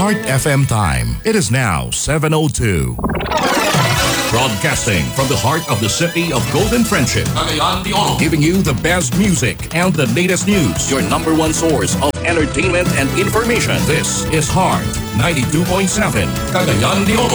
Heart FM time. It is now 7:02. Broadcasting from the heart of the city of Golden Friendship. Cagayan de Oro. Giving you the best music and the latest news. Your number one source of entertainment and information. This is Heart 92.7. Cagayan de Oro.